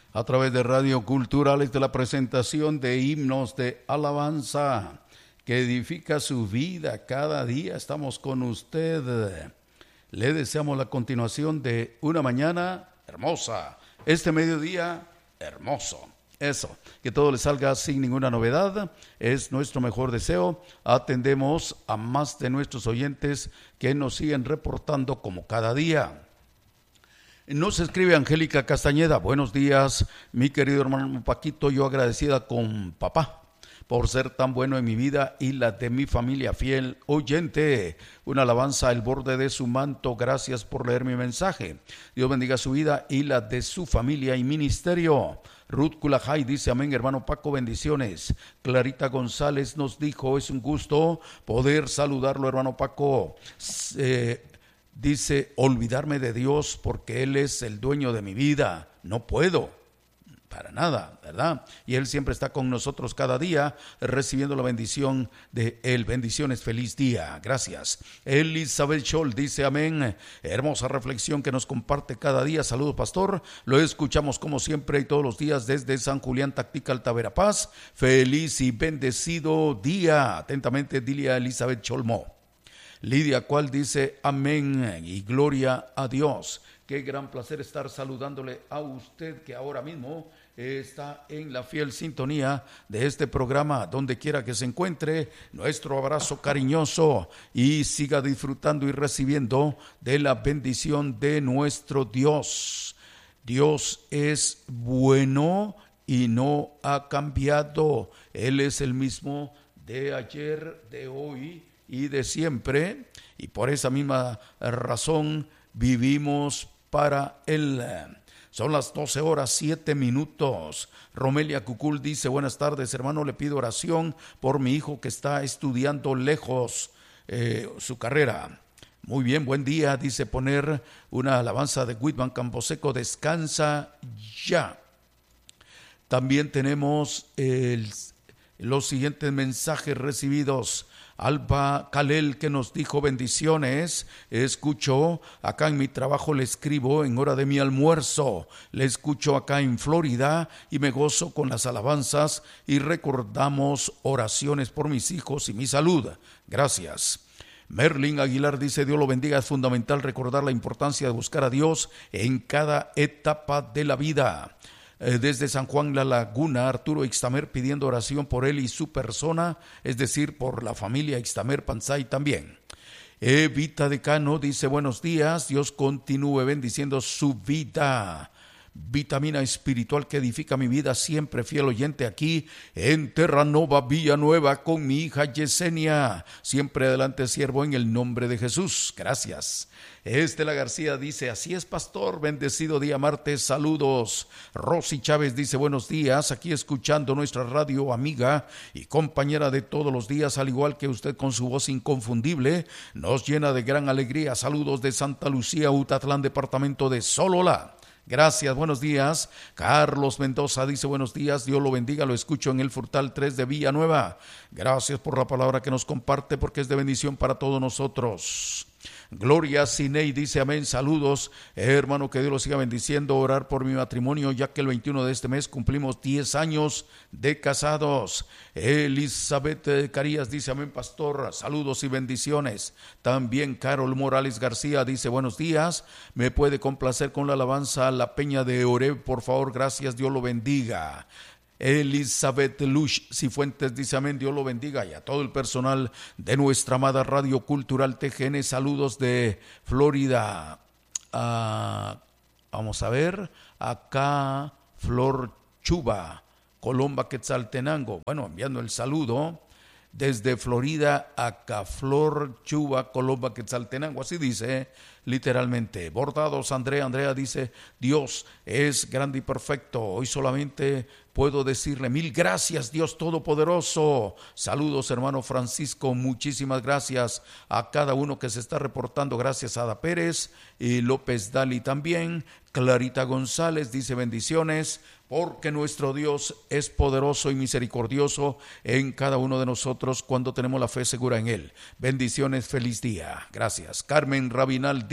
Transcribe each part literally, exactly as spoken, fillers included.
a través de Radio Culturales de la presentación de himnos de alabanza que edifica su vida. Cada día estamos con usted. Le deseamos la continuación de una mañana hermosa, este mediodía hermoso. Eso, que todo le salga sin ninguna novedad, es nuestro mejor deseo. Atendemos a más de nuestros oyentes que nos siguen reportando como cada día. Nos escribe Angélica Castañeda: buenos días, mi querido hermano Paquito, yo agradecida con papá por ser tan bueno en mi vida y la de mi familia fiel oyente. Una alabanza al borde de su manto, gracias por leer mi mensaje. Dios bendiga su vida y la de su familia y ministerio. Ruth Kulajay dice: amén, hermano Paco, bendiciones. Clarita González nos dijo: es un gusto poder saludarlo, hermano Paco. Eh, dice: olvidarme de Dios porque Él es el dueño de mi vida. No puedo. Para nada, ¿verdad? Y Él siempre está con nosotros cada día, recibiendo la bendición de Él. Bendiciones, feliz día, gracias. Elizabeth Scholl dice: amén, hermosa reflexión que nos comparte cada día. Saludos, pastor, lo escuchamos como siempre y todos los días desde San Julián, Tactical, Verapaz. Feliz y bendecido día. Atentamente, Dilia Elizabeth Cholmo. Lidia Cual dice: amén y gloria a Dios. Qué gran placer estar saludándole a usted que ahora mismo está en la fiel sintonía de este programa. Donde quiera que se encuentre, nuestro abrazo cariñoso y siga disfrutando y recibiendo de la bendición de nuestro Dios. Dios es bueno y no ha cambiado. Él es el mismo de ayer, de hoy y de siempre, y por esa misma razón vivimos para Él. Son las doce horas, siete minutos. Romelia Cucul dice: buenas tardes, hermano, le pido oración por mi hijo que está estudiando lejos eh, su carrera. Muy bien, buen día. Dice poner una alabanza de Whitman Camposeco, descansa ya. También tenemos el, los siguientes mensajes recibidos. Alba Calel, que nos dijo: bendiciones, escucho acá en mi trabajo, le escribo en hora de mi almuerzo, le escucho acá en Florida y me gozo con las alabanzas y recordamos oraciones por mis hijos y mi salud. Gracias. Merlin Aguilar dice: Dios lo bendiga, es fundamental recordar la importancia de buscar a Dios en cada etapa de la vida. Desde San Juan La Laguna, Arturo Ixtamer pidiendo oración por él y su persona, es decir, por la familia Ixtamer Panzay también. Evita Decano dice: buenos días, Dios continúe bendiciendo su vida. Vitamina espiritual que edifica mi vida, siempre fiel oyente aquí en Terranova, Villanueva, con mi hija Yesenia. Siempre adelante, siervo, en el nombre de Jesús. Gracias. Estela García dice: así es, pastor, bendecido día martes, saludos. Rosy Chávez dice: buenos días, aquí escuchando nuestra radio amiga y compañera de todos los días, al igual que usted con su voz inconfundible, nos llena de gran alegría. Saludos de Santa Lucía, Utatlán, departamento de Sololá. Gracias, buenos días. Carlos Mendoza dice: buenos días, Dios lo bendiga, lo escucho en el Furtal tres de Villanueva. Gracias por la palabra que nos comparte, porque es de bendición para todos nosotros. Gloria Ciney dice: amén, saludos, hermano, que Dios lo siga bendiciendo. Orar por mi matrimonio, ya que el veintiuno de este mes cumplimos diez años de casados. Elizabeth Carías dice: amén, pastor, saludos y bendiciones. También Carol Morales García dice: buenos días, me puede complacer con la alabanza La Peña de Oreb, por favor, gracias, Dios lo bendiga. Elizabeth Lush Cifuentes dice: amén, Dios lo bendiga, y a todo el personal de nuestra amada Radio Cultural T G N, saludos de Florida. Ah, vamos a ver, acá Flor Chuba, Colomba, Quetzaltenango. Bueno, enviando el saludo desde Florida, acá Flor Chuba, Colomba, Quetzaltenango, así dice literalmente. Bordados Andrea, Andrea dice: Dios es grande y perfecto, hoy solamente puedo decirle mil gracias, Dios Todopoderoso. Saludos, hermano Francisco, muchísimas gracias a cada uno que se está reportando. Gracias a Ada Pérez y López Dali también. Clarita González dice: bendiciones, porque nuestro Dios es poderoso y misericordioso en cada uno de nosotros cuando tenemos la fe segura en Él. Bendiciones, feliz día. Gracias. Carmen Rabinal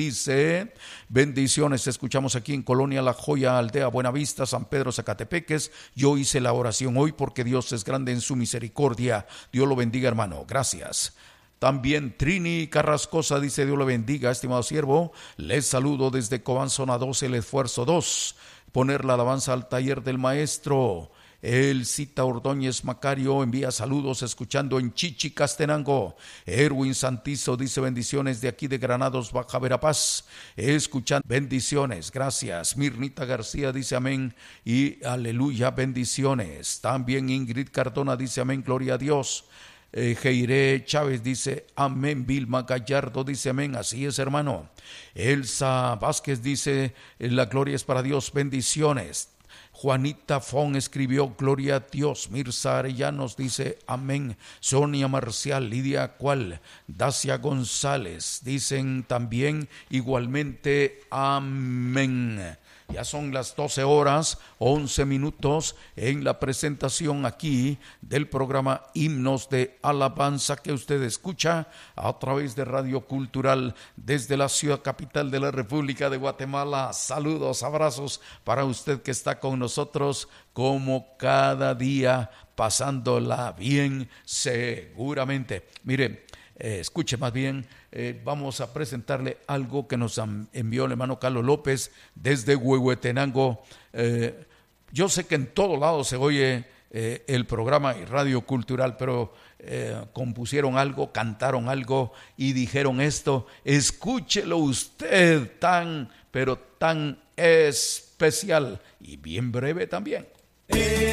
dice, bendiciones, escuchamos aquí en Colonia La Joya, Aldea Buenavista, San Pedro, Zacatepeques. Yo hice la oración hoy porque Dios es grande en su misericordia. Dios lo bendiga, hermano, gracias. También Trini Carrascosa dice, Dios lo bendiga, estimado siervo, les saludo desde Cobán, zona doce, el esfuerzo dos, poner la alabanza al taller del maestro. El Cita Ordóñez Macario envía saludos escuchando en Chichicastenango. Erwin Santizo dice bendiciones de aquí de Granados, Baja Verapaz. Escuchando bendiciones, gracias. Mirnita García dice amén y aleluya, bendiciones. También Ingrid Cardona dice amén, gloria a Dios. Eh, Jairé Chávez dice amén. Vilma Gallardo dice amén, así es, hermano. Elsa Vázquez dice la gloria es para Dios, bendiciones. Juanita Fon escribió gloria a Dios. Mirza Arellanos dice amén. Sonia Marcial, Lidia Cual, Dacia González dicen también igualmente amén. Ya son las doce horas, once minutos en la presentación aquí del programa Himnos de Alabanza que usted escucha a través de Radio Cultural desde la ciudad capital de la República de Guatemala. Saludos, abrazos para usted que está con nosotros como cada día, pasándola bien seguramente. Mire, eh, escuche más bien. Eh, vamos a presentarle algo que nos envió el hermano Carlos López desde Huehuetenango. Eh, yo sé que en todo lado se oye eh, el programa y Radio Cultural, pero eh, compusieron algo, cantaron algo y dijeron esto. Escúchelo usted, tan, pero tan especial y bien breve también.